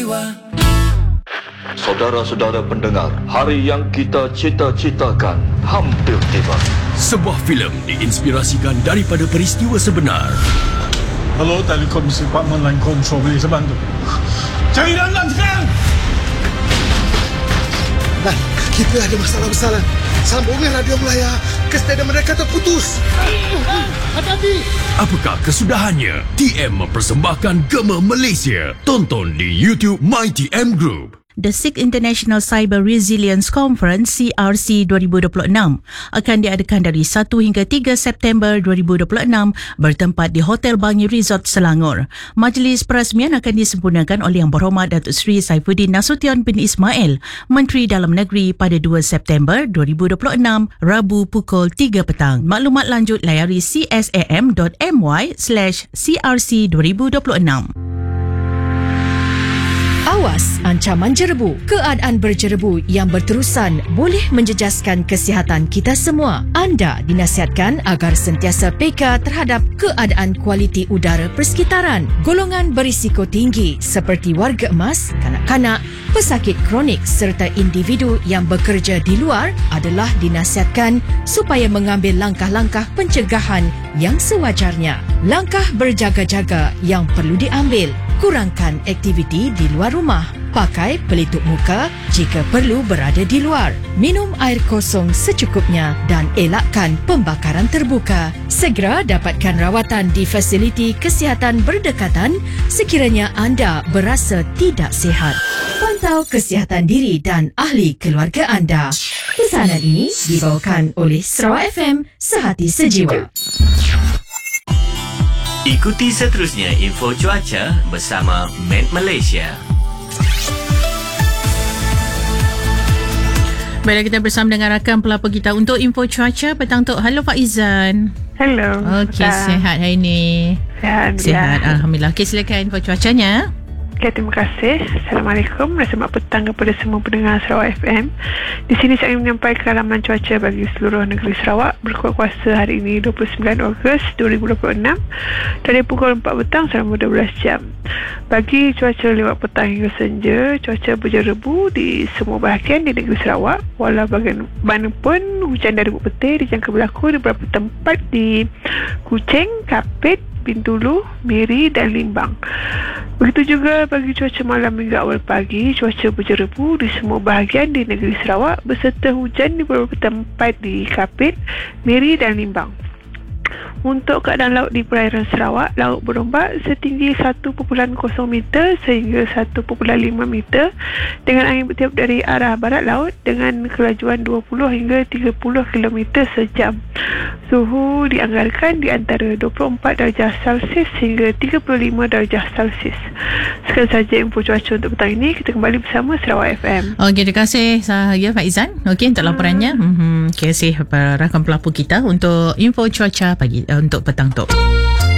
Peristiwa. Saudara-saudara pendengar, hari yang kita cita-citakan hampir tiba. Sebuah filem diinspirasikan daripada peristiwa sebenar. Hello, Telekomisi Department Line Control, boleh saya bantu? Cari dalam sekarang! Nah, kita ada masalah besar. Sambungan radio Melaya ke stadium mereka terputus. Hati-hati! Apakah kesudahannya? TM mempersembahkan Gema Malaysia. Tonton di YouTube MyTM Group. The 6th International Cyber Resilience Conference CRC 2026 akan diadakan dari 1 hingga 3 September 2026 bertempat di Hotel Bangi Resort Selangor. Majlis perasmian akan disempurnakan oleh Yang Berhormat Datuk Seri Saifuddin Nasution bin Ismail, Menteri Dalam Negeri pada 2 September 2026, Rabu pukul 3 petang. Maklumat lanjut layari csam.my/CRC 2026. Awas ancaman jerebu. Keadaan berjerebu yang berterusan boleh menjejaskan kesihatan kita semua. Anda dinasihatkan agar sentiasa peka terhadap keadaan kualiti udara persekitaran. Golongan berisiko tinggi seperti warga emas, kanak-kanak, pesakit kronik serta individu yang bekerja di luar adalah dinasihatkan supaya mengambil langkah-langkah pencegahan yang sewajarnya. Langkah berjaga-jaga yang perlu diambil. Kurangkan aktiviti di luar rumah. Pakai pelitup muka jika perlu berada di luar. Minum air kosong secukupnya dan elakkan pembakaran terbuka. Segera dapatkan rawatan di fasiliti kesihatan berdekatan sekiranya anda berasa tidak sihat. Pantau kesihatan diri dan ahli keluarga anda. Pesanan ini dibawakan oleh Sarawak FM, Sehati Sejiwa. Ikuti seterusnya info cuaca bersama Met Malaysia. Baiklah, kita bersama dengan rakan pelapor kita untuk info cuaca petang tu. Halo Pak Izan. Hello. Okey, sihat hari ini? Sihat. Alhamdulillah. Okey, silakan info cuacanya. Okay, terima kasih. Assalamualaikum. Selamat petang kepada semua pendengar Sarawak FM. Di sini saya ingin menyampaikan laman cuaca bagi seluruh negeri Sarawak berkuat kuasa hari ini 29 Ogos 2026 dari pukul 4 petang selama 12 jam. Bagi cuaca lewat petang hingga senja, cuaca berjerebu di semua bahagian di negeri Sarawak. Walau bagaimanapun, hujan dari petir dijangka berlaku di beberapa tempat di Kuching, Kapit, Bintulu, Miri dan Limbang. Begitu juga bagi cuaca malam hingga awal pagi, cuaca berjerebu di semua bahagian di negeri Sarawak beserta hujan di beberapa tempat di Kapit, Miri dan Limbang. Untuk keadaan laut di perairan Sarawak, laut berombak setinggi 1.0 meter sehingga 1.5 meter dengan angin bertiup dari arah barat laut dengan kelajuan 20 hingga 30 km sejam. Suhu dianggarkan di antara 24 darjah Celsius hingga 35 darjah Celsius. Sekian sahaja info cuaca untuk petang ini. Kita kembali bersama Sarawak FM. Okey, terima kasih saya Pak Izan. Okey, untuk laporannya. Terima kasih rakan pelapor kita untuk info cuaca pagi untuk petang tu.